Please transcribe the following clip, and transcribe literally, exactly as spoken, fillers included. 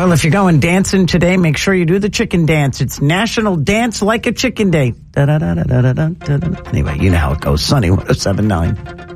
Well, if you're going dancing today, make sure you do the chicken dance. It's National Dance Like a Chicken Day. Da, da, da, da, da, da, da, da. Anyway, you know how it goes. Sunny one oh seven point nine.